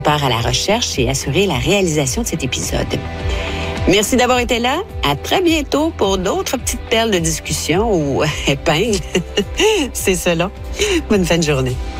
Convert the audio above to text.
part à la recherche et assuré la réalisation de cet épisode. Merci d'avoir été là. À très bientôt pour d'autres petites perles de discussion ou épingles. C'est cela. Bonne fin de journée.